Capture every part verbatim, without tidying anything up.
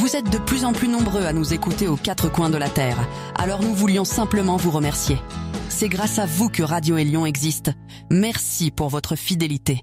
Vous êtes de plus en plus nombreux à nous écouter aux quatre coins de la Terre. Alors nous voulions simplement vous remercier. C'est grâce à vous que Radio Élion existe. Merci pour votre fidélité.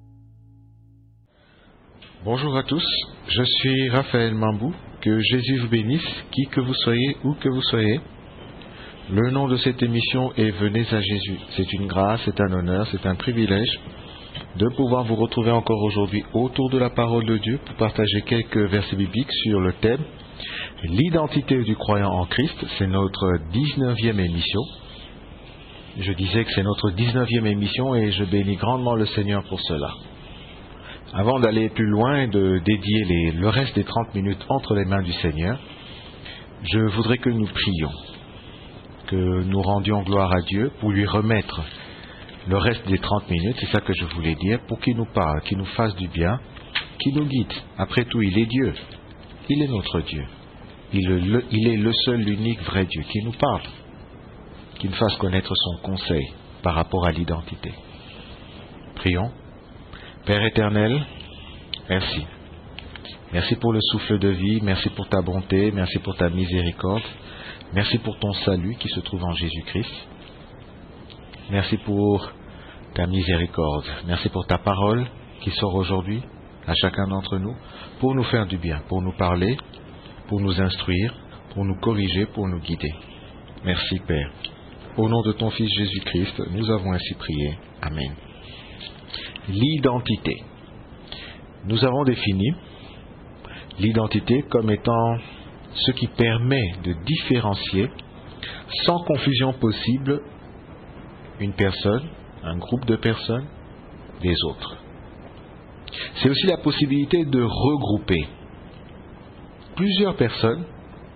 Bonjour à tous, je suis Raphaël Mambou. Que Jésus vous bénisse, qui que vous soyez, où que vous soyez. Le nom de cette émission est Venez à Jésus. C'est une grâce, c'est un honneur, c'est un privilège de pouvoir vous retrouver encore aujourd'hui autour de la parole de Dieu pour partager quelques versets bibliques sur le thème l'identité du croyant en Christ. C'est notre dix-neuvième émission. Je disais que c'est notre dix-neuvième émission et je bénis grandement le Seigneur pour cela. Avant d'aller plus loin et de dédier les, le reste des trente minutes entre les mains du Seigneur, je voudrais que nous prions, que nous rendions gloire à Dieu pour lui remettre le reste des trente minutes, c'est ça que je voulais dire, pour qu'il nous parle, qu'il nous fasse du bien, qu'il nous guide. Après tout, il est Dieu, il est notre Dieu, il est le, il est le seul, l'unique vrai Dieu, qui nous parle, qu'il nous fasse connaître son conseil par rapport à l'identité. Prions. Père éternel, merci. Merci pour le souffle de vie, merci pour ta bonté, merci pour ta miséricorde, merci pour ton salut qui se trouve en Jésus-Christ. Merci pour ta miséricorde, merci pour ta parole qui sort aujourd'hui à chacun d'entre nous pour nous faire du bien, pour nous parler, pour nous instruire, pour nous corriger, pour nous guider. Merci Père. Au nom de ton Fils Jésus-Christ, nous avons ainsi prié. Amen. L'identité. Nous avons défini l'identité comme étant ce qui permet de différencier sans confusion possible une personne, un groupe de personnes des autres. C'est aussi la possibilité de regrouper plusieurs personnes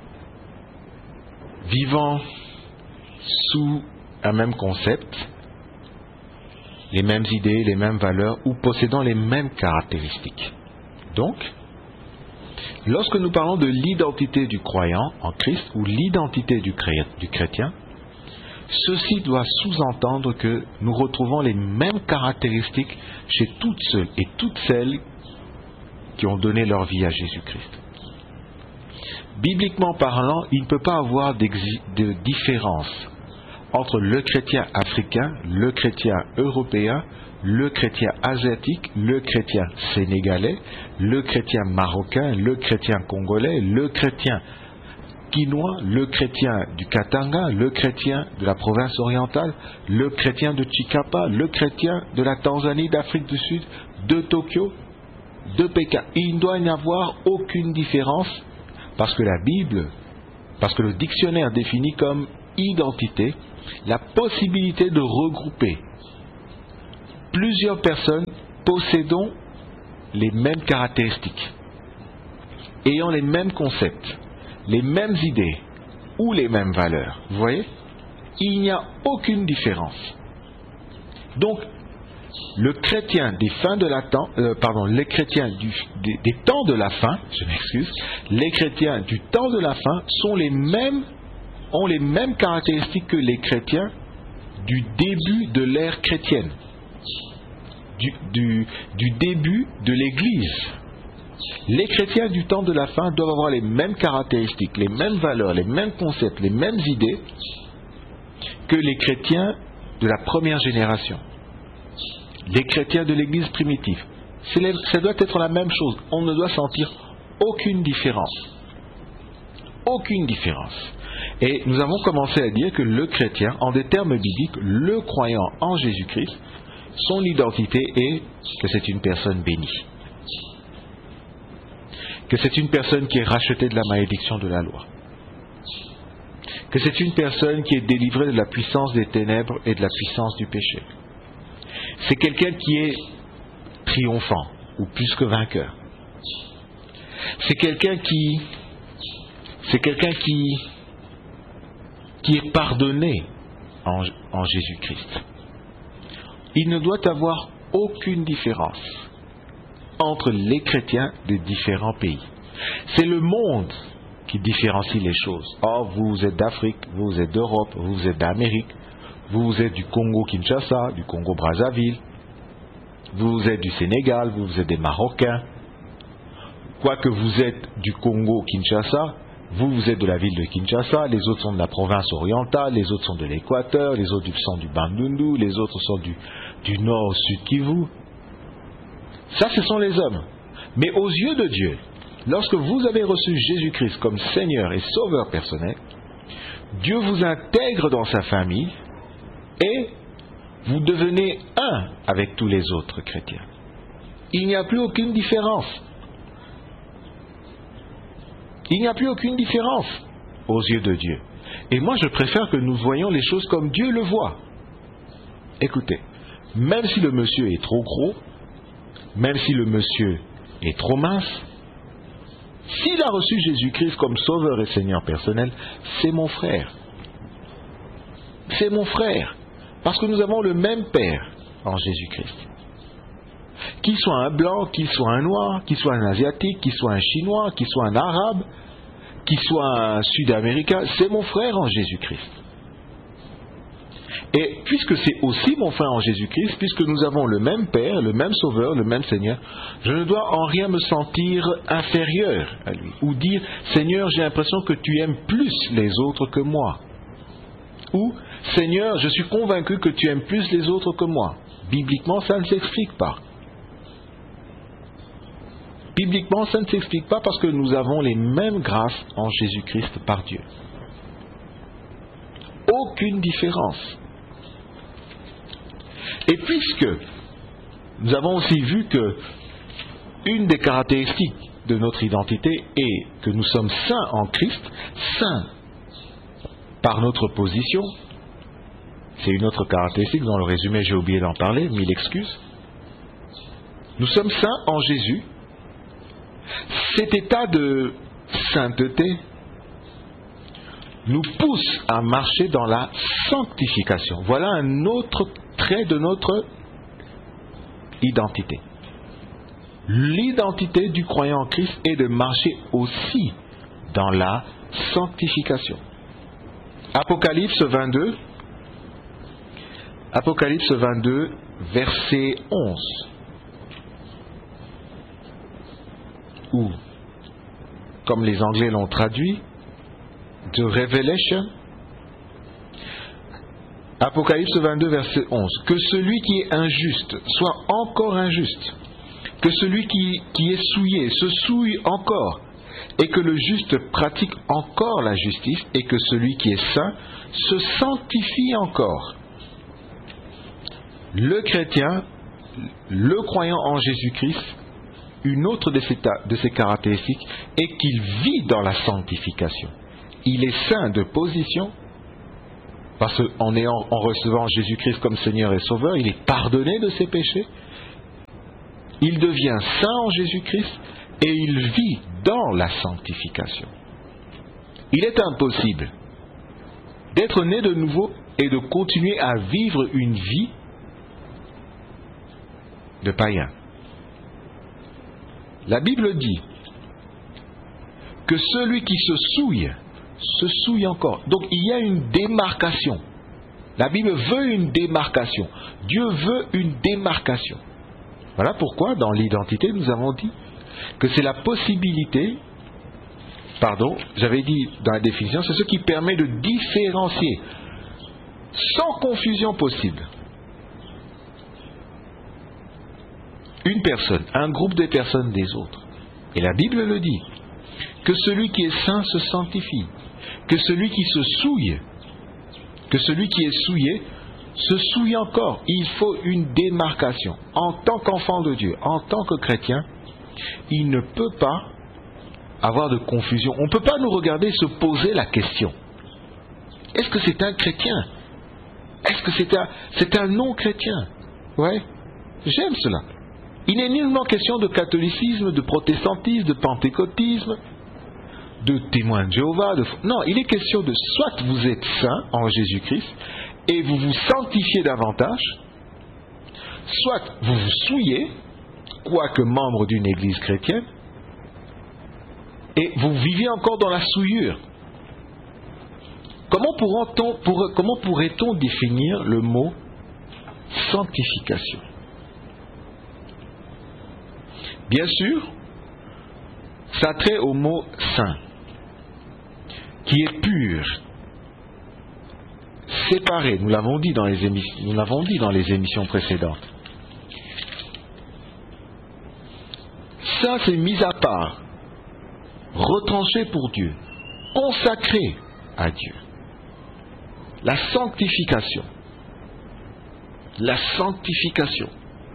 vivant sous un même concept, les mêmes idées, les mêmes valeurs ou possédant les mêmes caractéristiques. Donc, lorsque nous parlons de l'identité du croyant en Christ ou l'identité du, cré... du chrétien, ceci doit sous-entendre que nous retrouvons les mêmes caractéristiques chez toutes ceux et toutes celles qui ont donné leur vie à Jésus-Christ. Bibliquement parlant, il ne peut pas avoir de différence entre le chrétien africain, le chrétien européen, le chrétien asiatique, le chrétien sénégalais, le chrétien marocain, le chrétien congolais, le chrétien quinois, le chrétien du Katanga, le chrétien de la province orientale, le chrétien de Chikapa, le chrétien de la Tanzanie, d'Afrique du Sud, de Tokyo, de Pékin. Il ne doit y avoir aucune différence parce que la Bible, parce que le dictionnaire définit comme identité la possibilité de regrouper plusieurs personnes possédant les mêmes caractéristiques, ayant les mêmes concepts, les mêmes idées ou les mêmes valeurs. Vous voyez? Il n'y a aucune différence. Donc, le chrétien des fins de la temps, euh, pardon, les chrétiens du, des, des temps de la fin, je m'excuse, les chrétiens du temps de la fin sont les mêmes ont les mêmes caractéristiques que les chrétiens du début de l'ère chrétienne, du, du, du début de l'Église. Les chrétiens du temps de la fin doivent avoir les mêmes caractéristiques, les mêmes valeurs, les mêmes concepts, les mêmes idées que les chrétiens de la première génération, les chrétiens de l'Église primitive. C'est, ça doit être la même chose. On ne doit sentir aucune différence. Aucune différence. Et nous avons commencé à dire que le chrétien, en des termes bibliques, le croyant en Jésus-Christ, son identité est que c'est une personne bénie. Que c'est une personne qui est rachetée de la malédiction de la loi. Que c'est une personne qui est délivrée de la puissance des ténèbres et de la puissance du péché. C'est quelqu'un qui est triomphant, ou plus que vainqueur. C'est quelqu'un qui... C'est quelqu'un qui... qui est pardonné en, en Jésus-Christ. Il ne doit avoir aucune différence entre les chrétiens de différents pays. C'est le monde qui différencie les choses. Oh, vous êtes d'Afrique, vous êtes d'Europe, vous êtes d'Amérique, vous êtes du Congo-Kinshasa, du Congo-Brazzaville, vous êtes du Sénégal, vous êtes des Marocains. quoique vous êtes du Congo, Kinshasa, vous, vous êtes de la ville de Kinshasa, les autres sont de la province orientale, les autres sont de l'Équateur, les autres sont du Bandundu, les autres sont du, du nord au sud Kivu. Ça, ce sont les hommes. Mais aux yeux de Dieu, lorsque vous avez reçu Jésus-Christ comme Seigneur et Sauveur personnel, Dieu vous intègre dans sa famille et vous devenez un avec tous les autres chrétiens. Il n'y a plus aucune différence. Il n'y a plus aucune différence aux yeux de Dieu. Et moi, je préfère que nous voyions les choses comme Dieu le voit. Écoutez, même si le monsieur est trop gros, même si le monsieur est trop mince, s'il a reçu Jésus-Christ comme Sauveur et Seigneur personnel, c'est mon frère. C'est mon frère. Parce que nous avons le même Père en Jésus-Christ. Qu'il soit un blanc, qu'il soit un noir, qu'il soit un asiatique, qu'il soit un chinois, qu'il soit un arabe, qu'il soit un sud-américain, c'est mon frère en Jésus-Christ. Et puisque c'est aussi mon frère en Jésus-Christ, puisque nous avons le même Père, le même Sauveur, le même Seigneur, je ne dois en rien me sentir inférieur à lui. Ou dire, Seigneur, j'ai l'impression que tu aimes plus les autres que moi. Ou, Seigneur, je suis convaincu que tu aimes plus les autres que moi. Bibliquement, ça ne s'explique pas. Bibliquement, ça ne s'explique pas parce que nous avons les mêmes grâces en Jésus-Christ par Dieu. Aucune différence. Et puisque nous avons aussi vu que une des caractéristiques de notre identité est que nous sommes saints en Christ, saints par notre position, c'est une autre caractéristique, dans le résumé j'ai oublié d'en parler, mille excuses. Nous sommes saints en Jésus. Cet état de sainteté nous pousse à marcher dans la sanctification. Voilà un autre trait de notre identité. L'identité du croyant en Christ est de marcher aussi dans la sanctification. Apocalypse vingt-deux, Apocalypse vingt-deux, verset onze. Ou, comme les Anglais l'ont traduit, The Revelation. Apocalypse vingt-deux, verset onze. Que celui qui est injuste soit encore injuste. Que celui qui, qui est souillé se souille encore. Et que le juste pratique encore la justice. Et que celui qui est saint se sanctifie encore. Le chrétien, le croyant en Jésus-Christ, une autre de ses, de ses caractéristiques est qu'il vit dans la sanctification. Il est saint de position, parce qu'en ayant, en recevant Jésus-Christ comme Seigneur et Sauveur, il est pardonné de ses péchés. Il devient saint en Jésus-Christ et il vit dans la sanctification. Il est impossible d'être né de nouveau et de continuer à vivre une vie de païen. La Bible dit que celui qui se souille, se souille encore. Donc il y a une démarcation. La Bible veut une démarcation. Dieu veut une démarcation. Voilà pourquoi dans l'identité nous avons dit que c'est la possibilité, pardon, j'avais dit dans la définition, c'est ce qui permet de différencier sans confusion possible une personne, un groupe de personnes des autres. Et la Bible le dit, que celui qui est saint se sanctifie, que celui qui se souille, que celui qui est souillé se souille encore. Il faut une démarcation. En tant qu'enfant de Dieu, en tant que chrétien, il ne peut pas avoir de confusion. On ne peut pas nous regarder se poser la question. Est-ce que c'est un chrétien? Est-ce que c'est un, c'est un non-chrétien? Ouais, j'aime cela. Il n'est nullement question de catholicisme, de protestantisme, de pentecôtisme, de témoins de Jéhovah. De... Non, il est question de soit vous êtes saint en Jésus-Christ et vous vous sanctifiez davantage, soit vous vous souillez, quoique membre d'une église chrétienne, et vous vivez encore dans la souillure. Comment pourrait-on, pour, comment pourrait-on définir le mot sanctification? Bien sûr, ça a trait au mot saint, qui est pur, séparé. Nous l'avons dit dans les émissions, nous l'avons dit dans les émissions précédentes. Ça, c'est mis à part, retranché pour Dieu, consacré à Dieu. La sanctification. La sanctification.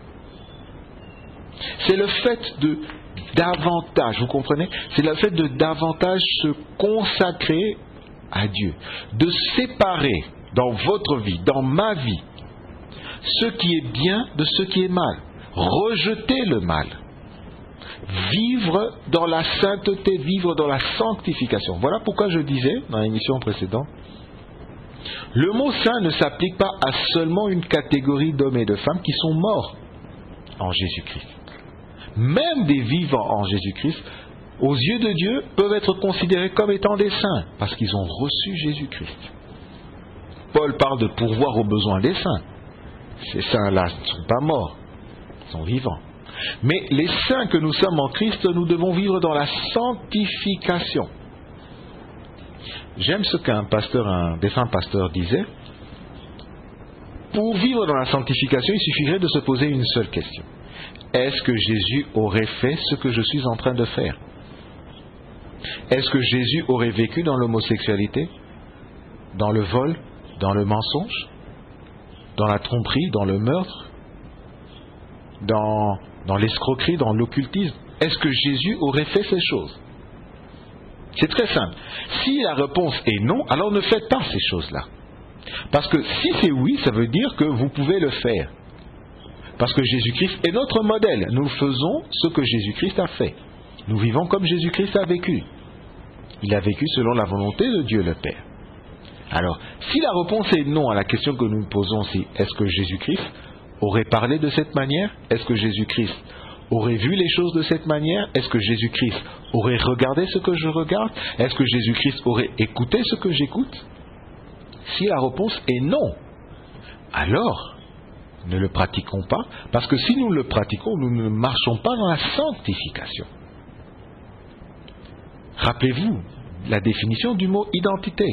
C'est le fait de davantage, vous comprenez? C'est le fait de davantage se consacrer à Dieu, de séparer dans votre vie, dans ma vie, ce qui est bien de ce qui est mal, rejeter le mal, vivre dans la sainteté, vivre dans la sanctification. Voilà pourquoi je disais dans l'émission précédente, le mot saint ne s'applique pas à seulement une catégorie d'hommes et de femmes qui sont morts en Jésus-Christ. Même des vivants en Jésus-Christ, aux yeux de Dieu, peuvent être considérés comme étant des saints, parce qu'ils ont reçu Jésus-Christ. Paul parle de pourvoir aux besoins des saints. Ces saints-là ne sont pas morts, ils sont vivants. Mais les saints que nous sommes en Christ, nous devons vivre dans la sanctification. J'aime ce qu'un pasteur, un défunt pasteur disait. Pour vivre dans la sanctification, il suffirait de se poser une seule question. Est-ce que Jésus aurait fait ce que je suis en train de faire? Est-ce que Jésus aurait vécu dans l'homosexualité, dans le vol, dans le mensonge, dans la tromperie, dans le meurtre, dans, dans l'escroquerie, dans l'occultisme? Est-ce que Jésus aurait fait ces choses? C'est très simple. Si la réponse est non, alors ne faites pas ces choses-là. Parce que si c'est oui, ça veut dire que vous pouvez le faire. Parce que Jésus-Christ est notre modèle. Nous faisons ce que Jésus-Christ a fait. Nous vivons comme Jésus-Christ a vécu. Il a vécu selon la volonté de Dieu le Père. Alors, si la réponse est non à la question que nous nous posons, c'est est-ce que Jésus-Christ aurait parlé de cette manière? Est-ce que Jésus-Christ aurait vu les choses de cette manière? Est-ce que Jésus-Christ aurait regardé ce que je regarde? Est-ce que Jésus-Christ aurait écouté ce que j'écoute? Si la réponse est non, alors ne le pratiquons pas, parce que si nous le pratiquons, nous ne marchons pas dans la sanctification. Rappelez-vous la définition du mot identité.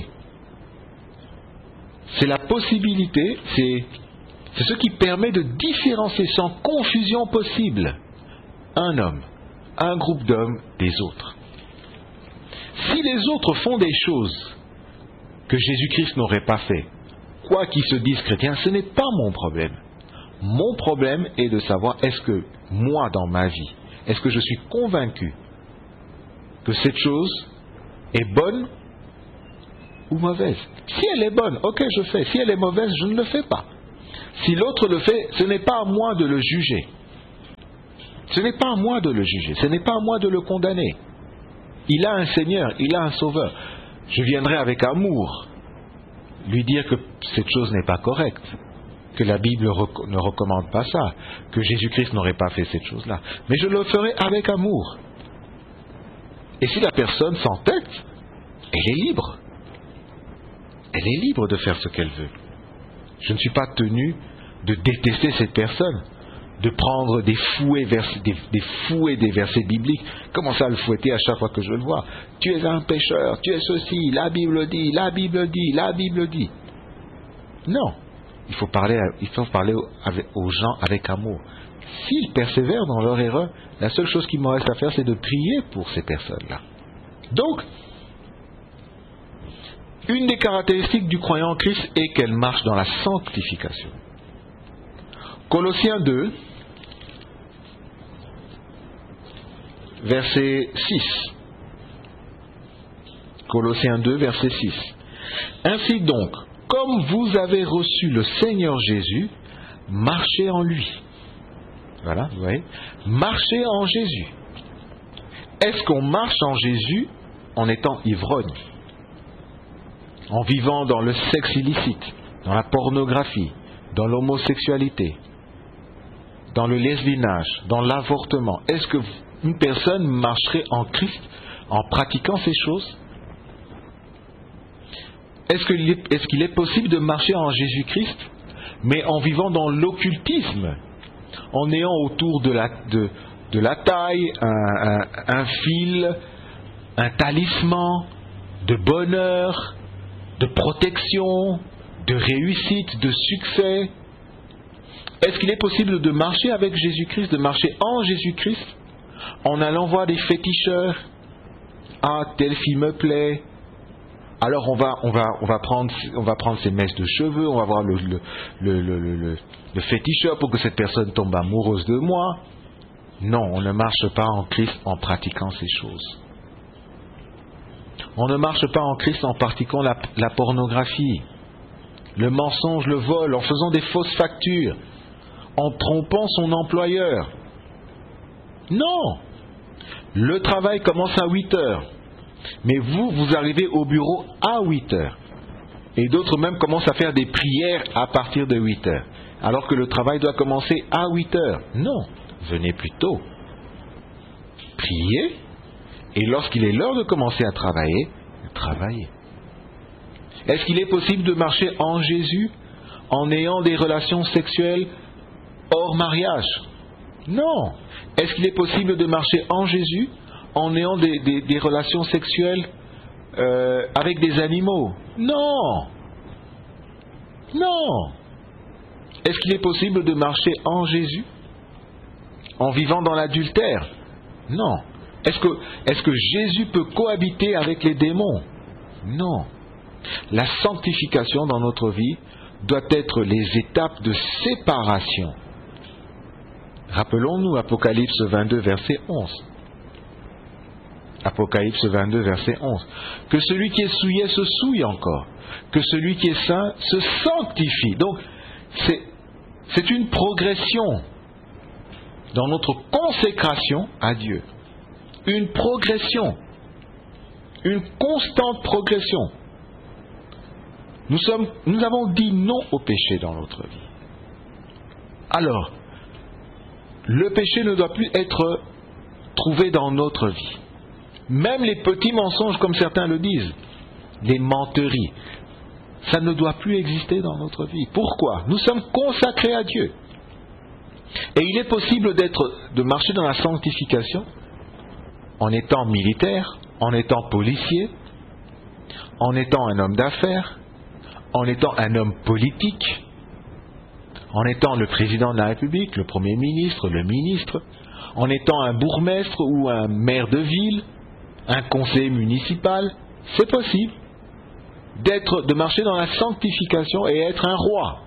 C'est la possibilité, c'est, c'est ce qui permet de différencier sans confusion possible un homme, un groupe d'hommes des autres. Si les autres font des choses que Jésus-Christ n'aurait pas fait, quoi qu'ils se disent chrétiens, ce n'est pas mon problème. Mon problème est de savoir, est-ce que moi, dans ma vie, est-ce que je suis convaincu que cette chose est bonne ou mauvaise? Si elle est bonne, ok, je fais. Si elle est mauvaise, je ne le fais pas. Si l'autre le fait, ce n'est pas à moi de le juger. Ce n'est pas à moi de le juger. Ce n'est pas à moi de le condamner. Il a un Seigneur, il a un Sauveur. Je viendrai avec amour lui dire que cette chose n'est pas correcte, que la Bible ne recommande pas ça, que Jésus-Christ n'aurait pas fait cette chose-là. Mais je le ferai avec amour. Et si la personne s'entête, elle est libre. Elle est libre de faire ce qu'elle veut. Je ne suis pas tenu de détester cette personne, de prendre des fouets, vers, des, des fouets des versets bibliques, commencer à le fouetter à chaque fois que je le vois. Tu es un pécheur, tu es ceci, la Bible dit, la Bible dit, la Bible dit. Non, il faut parler, il faut parler aux gens avec amour. S'ils persévèrent dans leur erreur, la seule chose qu'il me reste à faire, c'est de prier pour ces personnes-là. Donc, une des caractéristiques du croyant en Christ est qu'elle marche dans la sanctification. Colossiens deux, verset six. Colossiens deux, verset six. Ainsi donc, comme vous avez reçu le Seigneur Jésus, marchez en lui. Voilà, vous voyez. Marchez en Jésus. Est-ce qu'on marche en Jésus en étant ivrogne, en vivant dans le sexe illicite, dans la pornographie, dans l'homosexualité, dans le lesbiennage, dans l'avortement? Est-ce qu'une personne marcherait en Christ en pratiquant ces choses? Est-ce qu'il est, est-ce qu'il est possible de marcher en Jésus-Christ, mais en vivant dans l'occultisme, en ayant autour de, la, de, de la taille, un, un, un fil, un talisman de bonheur, de protection, de réussite, de succès. Est-ce qu'il est possible de marcher avec Jésus-Christ, de marcher en Jésus-Christ, en allant voir des féticheurs? Ah, telle fille me plaît. Alors on va, on va, on va prendre, on va prendre ses mèches de cheveux, on va voir le, le, le, le, le, le féticheur pour que cette personne tombe amoureuse de moi. Non, on ne marche pas en Christ en pratiquant ces choses. On ne marche pas en Christ en pratiquant la, la pornographie, le mensonge, le vol, en faisant des fausses factures, en trompant son employeur. Non! Le travail commence à huit heures. Mais vous, vous arrivez au bureau à huit heures. Et d'autres même commencent à faire des prières à partir de huit heures. Alors que le travail doit commencer à huit heures. Non, venez plus tôt. Priez. Et lorsqu'il est l'heure de commencer à travailler, travaillez. Est-ce qu'il est possible de marcher en Jésus en ayant des relations sexuelles hors mariage? Non. Est-ce qu'il est possible de marcher en Jésus en ayant des, des, des relations sexuelles euh, avec des animaux? Non. Non. Est-ce qu'il est possible de marcher en Jésus en vivant dans l'adultère? Non. Est-ce que, est-ce que Jésus peut cohabiter avec les démons? Non. La sanctification dans notre vie doit être les étapes de séparation. Rappelons-nous Apocalypse vingt-deux, verset onze. Apocalypse vingt-deux, verset onze. Que celui qui est souillé se souille encore. Que celui qui est saint se sanctifie. Donc, c'est, c'est une progression dans notre consécration à Dieu. Une progression. Une constante progression. Nous sommes, nous avons dit non au péché dans notre vie. Alors, le péché ne doit plus être trouvé dans notre vie. Même les petits mensonges, comme certains le disent, les menteries, ça ne doit plus exister dans notre vie. Pourquoi? Nous sommes consacrés à Dieu. Et il est possible d'être, de marcher dans la sanctification en étant militaire, en étant policier, en étant un homme d'affaires, en étant un homme politique, en étant le président de la République, le Premier ministre, le ministre, en étant un bourgmestre ou un maire de ville, un conseiller municipal. C'est possible d'être, de marcher dans la sanctification et être un roi.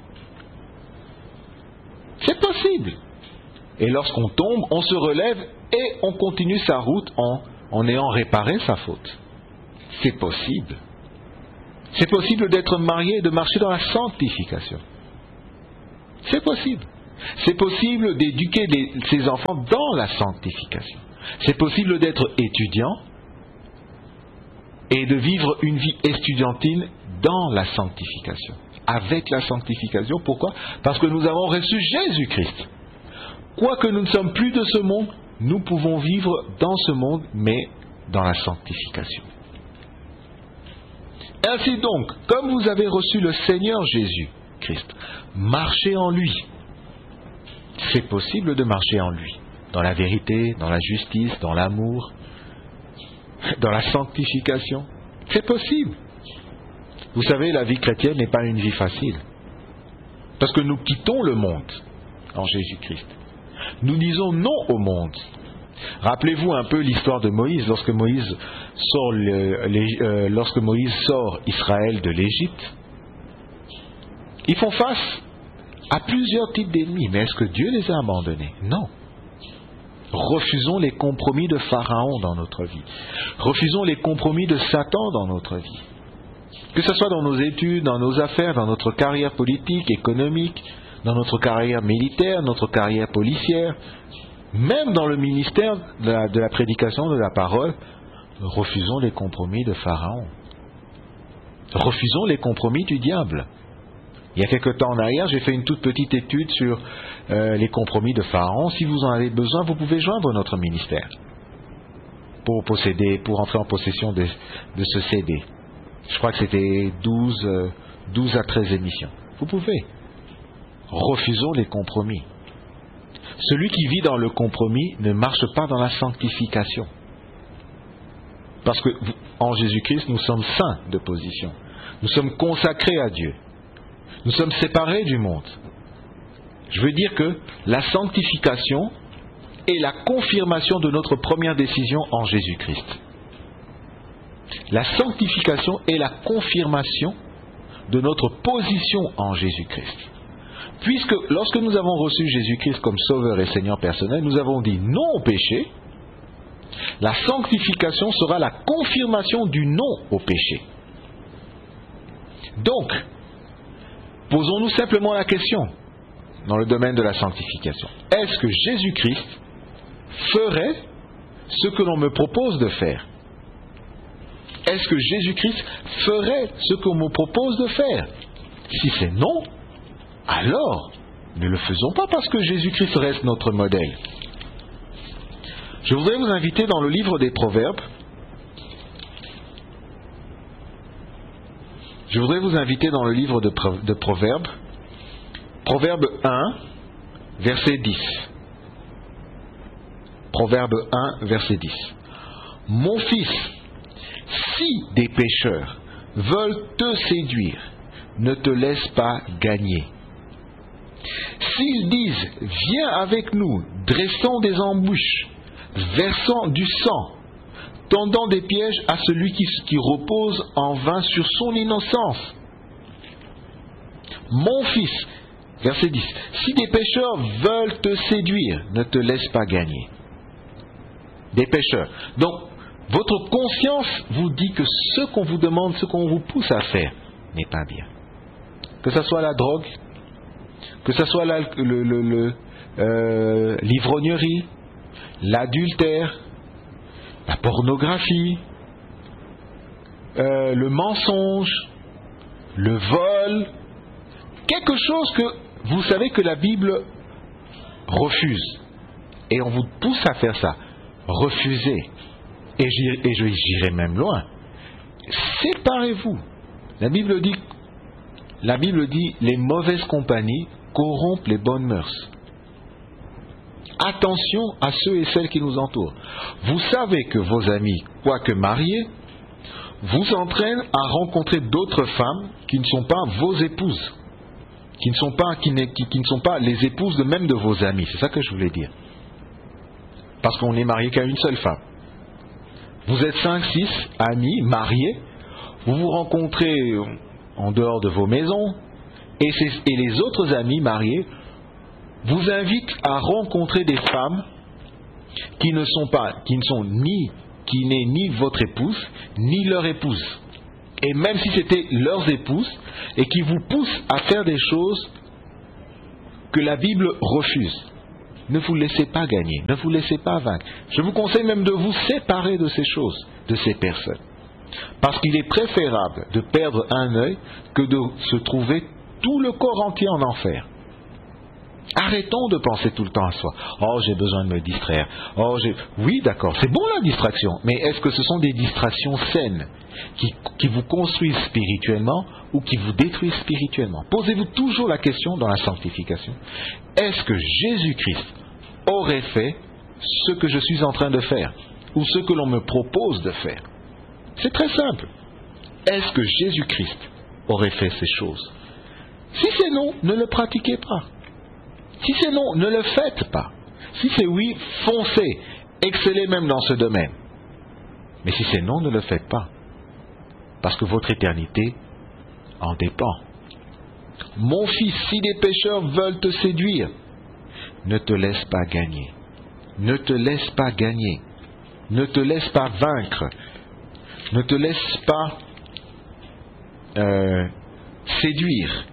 C'est possible. Et lorsqu'on tombe, on se relève et on continue sa route en, en ayant réparé sa faute. C'est possible. C'est possible d'être marié et de marcher dans la sanctification. C'est possible. C'est possible d'éduquer les, ses enfants dans la sanctification. C'est possible d'être étudiant et de vivre une vie estudiantine dans la sanctification. Avec la sanctification, pourquoi? Parce que nous avons reçu Jésus-Christ. Quoique nous ne sommes plus de ce monde, nous pouvons vivre dans ce monde, mais dans la sanctification. Ainsi donc, comme vous avez reçu le Seigneur Jésus-Christ, marchez en lui. C'est possible de marcher en lui, dans la vérité, dans la justice, dans l'amour, dans la sanctification. C'est possible. Vous savez, la vie chrétienne n'est pas une vie facile. Parce que nous quittons le monde en Jésus-Christ. Nous disons non au monde. Rappelez-vous un peu l'histoire de Moïse. Lorsque Moïse sort, le, les, euh, lorsque Moïse sort Israël de l'Égypte, ils font face à plusieurs types d'ennemis. Mais est-ce que Dieu les a abandonnés? Non. Refusons les compromis de Pharaon dans notre vie. Refusons les compromis de Satan dans notre vie. Que ce soit dans nos études, dans nos affaires, dans notre carrière politique, économique, dans notre carrière militaire, notre carrière policière, même dans le ministère de la, de la prédication de la parole, refusons les compromis de Pharaon. Refusons les compromis du diable. Il y a quelque temps en arrière, j'ai fait une toute petite étude sur euh, les compromis de Pharaon. Si vous en avez besoin, vous pouvez joindre notre ministère pour posséder, pour entrer en possession de, de ce C D. Je crois que c'était douze, euh, douze à treize émissions. Vous pouvez. Refusons les compromis. Celui qui vit dans le compromis ne marche pas dans la sanctification. Parce que en Jésus-Christ, nous sommes saints de position. Nous sommes consacrés à Dieu. Nous sommes séparés du monde. Je veux dire que la sanctification est la confirmation de notre première décision en Jésus-Christ. La sanctification est la confirmation de notre position en Jésus-Christ. Puisque lorsque nous avons reçu Jésus-Christ comme Sauveur et Seigneur personnel, nous avons dit non au péché, la sanctification sera la confirmation du non au péché. Donc, posons-nous simplement la question dans le domaine de la sanctification. Est-ce que Jésus-Christ ferait ce que l'on me propose de faire? Est-ce que Jésus-Christ ferait ce qu'on me propose de faire? Si c'est non, alors ne le faisons pas parce que Jésus-Christ reste notre modèle. Je voudrais vous inviter dans le livre des Proverbes. Je voudrais vous inviter dans le livre de, de Proverbes. Proverbe un, verset dix. Proverbe un, verset dix. Mon fils, si des pécheurs veulent te séduire, ne te laisse pas gagner. S'ils disent, viens avec nous, dressons des embûches, versant du sang, tendant des pièges à celui qui, qui repose en vain sur son innocence. Mon fils, verset dix, si des pécheurs veulent te séduire, ne te laisse pas gagner. Des pécheurs. Donc, votre conscience vous dit que ce qu'on vous demande, ce qu'on vous pousse à faire, n'est pas bien. Que ce soit la drogue, que ce soit la, le, le, le, euh, l'ivrognerie, l'adultère, la pornographie, euh, le mensonge, le vol, quelque chose que vous savez que la Bible refuse. Et on vous pousse à faire ça. Refusez. Et, et je j'irai même loin. Séparez-vous. La Bible dit, la Bible dit, les mauvaises compagnies corrompent les bonnes mœurs. Attention à ceux et celles qui nous entourent. Vous savez que vos amis, quoique mariés, vous entraînent à rencontrer d'autres femmes qui ne sont pas vos épouses, qui ne sont pas, qui ne, qui, qui ne sont pas les épouses de même de vos amis. C'est ça que je voulais dire. Parce qu'on n'est marié qu'à une seule femme. Vous êtes cinq, six amis mariés, vous vous rencontrez en dehors de vos maisons, et, et les autres amis mariés vous invitent à rencontrer des femmes qui ne sont pas, qui ne sont ni, qui n'est ni votre épouse, ni leur épouse. Et même si c'était leurs épouses, et qui vous poussent à faire des choses que la Bible refuse. Ne vous laissez pas gagner, ne vous laissez pas vaincre. Je vous conseille même de vous séparer de ces choses, de ces personnes. Parce qu'il est préférable de perdre un œil que de se trouver tout le corps entier en enfer. Arrêtons de penser tout le temps à soi. Oh, j'ai besoin de me distraire. Oh, j'ai... Oui, d'accord, c'est bon la distraction. Mais est-ce que ce sont des distractions saines qui, qui vous construisent spirituellement ou qui vous détruisent spirituellement? Posez-vous toujours la question dans la sanctification. Est-ce que Jésus-Christ aurait fait ce que je suis en train de faire ou ce que l'on me propose de faire? C'est très simple. Est-ce que Jésus-Christ aurait fait ces choses? Si c'est non, ne le pratiquez pas. Si c'est non, ne le faites pas. Si c'est oui, foncez, excellez même dans ce domaine. Mais si c'est non, ne le faites pas. Parce que votre éternité en dépend. Mon fils, si des pécheurs veulent te séduire, ne te laisse pas gagner. Ne te laisse pas gagner. Ne te laisse pas vaincre. Ne te laisse pas euh, séduire.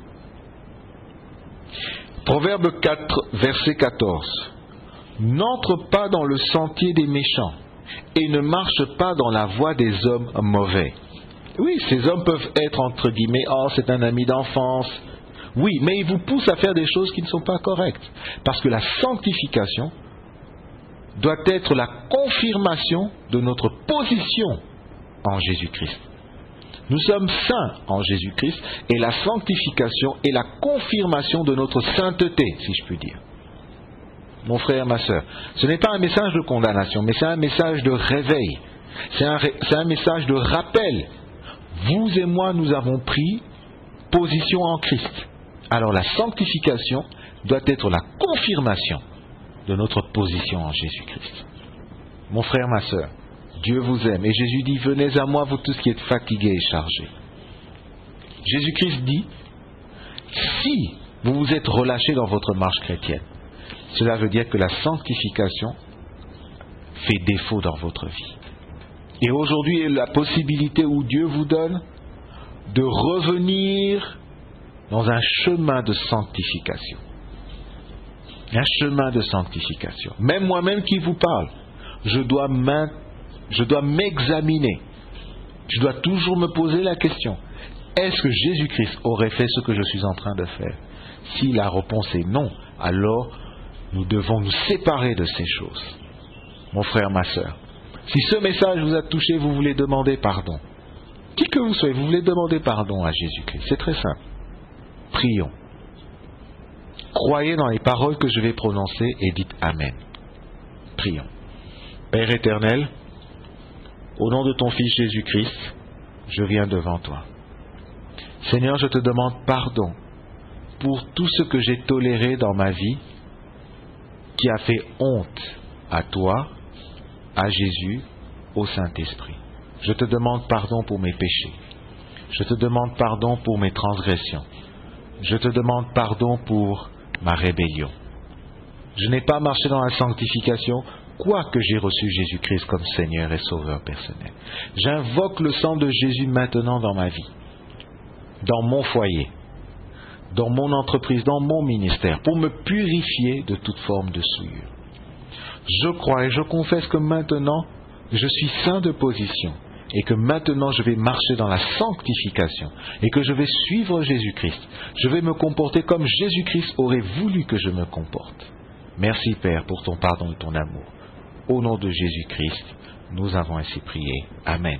Proverbe quatre, verset quatorze. N'entre pas dans le sentier des méchants et ne marche pas dans la voie des hommes mauvais. Oui, ces hommes peuvent être entre guillemets, oh c'est un ami d'enfance. Oui, mais ils vous poussent à faire des choses qui ne sont pas correctes. Parce que la sanctification doit être la confirmation de notre position en Jésus-Christ. Nous sommes saints en Jésus-Christ et la sanctification est la confirmation de notre sainteté, si je puis dire. mon frère, ma sœur, ce n'est pas un message de condamnation, mais c'est un message de réveil. C'est un, c'est un message de rappel. Vous et moi, nous avons pris position en Christ. Alors la sanctification doit être la confirmation de notre position en Jésus-Christ. Mon frère, ma sœur, Dieu vous aime. Et Jésus dit, venez à moi, vous tous qui êtes fatigués et chargés. Jésus-Christ dit, si vous vous êtes relâchés dans votre marche chrétienne, cela veut dire que la sanctification fait défaut dans votre vie. Et aujourd'hui, la possibilité où Dieu vous donne de revenir dans un chemin de sanctification. Un chemin de sanctification. Même moi-même qui vous parle, je dois m'in- je dois m'examiner. Je dois toujours me poser la question, est-ce que Jésus-Christ aurait fait ce que je suis en train de faire? Si la réponse est non, alors nous devons nous séparer de ces choses. Mon frère, ma sœur, si ce message vous a touché, vous voulez demander pardon. Qui que vous soyez, vous voulez demander pardon à Jésus-Christ. C'est très simple. Prions. Croyez dans les paroles que je vais prononcer et dites Amen. Prions. Père éternel, au nom de ton Fils Jésus-Christ, je viens devant toi. Seigneur, je te demande pardon pour tout ce que j'ai toléré dans ma vie qui a fait honte à toi, à Jésus, au Saint-Esprit. Je te demande pardon pour mes péchés. Je te demande pardon pour mes transgressions. Je te demande pardon pour ma rébellion. Je n'ai pas marché dans la sanctification, quoique j'ai reçu Jésus-Christ comme Seigneur et Sauveur personnel. J'invoque le sang de Jésus maintenant dans ma vie, dans mon foyer, dans mon entreprise, dans mon ministère, pour me purifier de toute forme de souillure. Je crois et je confesse que maintenant, je suis saint de position et que maintenant je vais marcher dans la sanctification et que je vais suivre Jésus-Christ. Je vais me comporter comme Jésus-Christ aurait voulu que je me comporte. Merci Père pour ton pardon et ton amour. Au nom de Jésus-Christ, nous avons ainsi prié. Amen.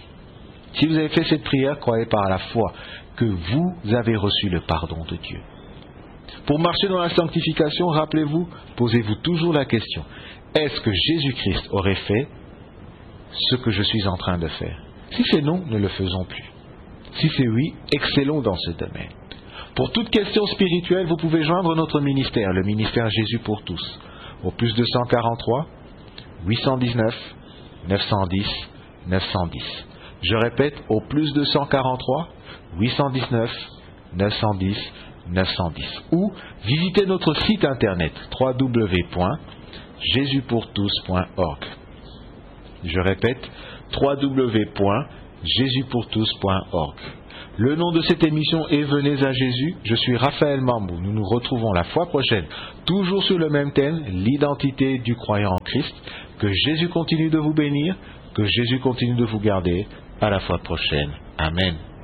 Si vous avez fait cette prière, croyez par la foi que vous avez reçu le pardon de Dieu. Pour marcher dans la sanctification, rappelez-vous, posez-vous toujours la question, est-ce que Jésus-Christ aurait fait ce que je suis en train de faire? Si c'est non, ne le faisons plus. Si c'est oui, excellons dans ce domaine. Pour toute question spirituelle, vous pouvez joindre notre ministère, le ministère Jésus pour tous, au plus deux cent quarante-trois, huit cent dix-neuf, neuf cent dix, neuf cent dix. Je répète, au plus deux cent quarante-trois, huit cent dix-neuf, neuf cent dix, neuf cent dix. Ou visitez notre site internet w w w point jésus pour tous point org. Je répète, w w w point jésus pour tous point org. Le nom de cette émission est Venez à Jésus. Je suis Raphaël Mambou. Nous nous retrouvons la fois prochaine, toujours sur le même thème, l'identité du croyant en Christ. Que Jésus continue de vous bénir, que Jésus continue de vous garder. À la fois prochaine. Amen.